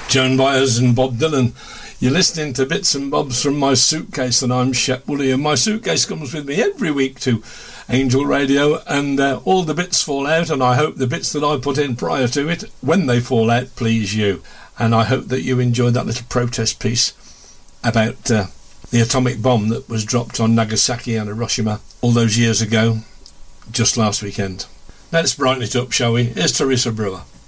Joan Baez and Bob Dylan. You're listening to Bits and Bobs from My Suitcase, and I'm Shep Woolley, and My Suitcase comes with me every week to Angel Radio, and all the bits fall out, and I hope the bits that I put in prior to it, when they fall out, please you. And I hope that you enjoyed that little protest piece about the atomic bomb that was dropped on Nagasaki and Hiroshima all those years ago, just last weekend. Let's brighten it up, shall we? Here's Teresa Brewer.